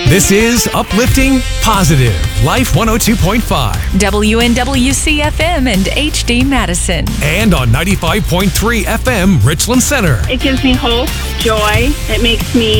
This is Uplifting Positive Life 102.5 WNWC-FM and HD Madison. and on 95.3 FM Richland Center. It gives me hope, joy. It makes me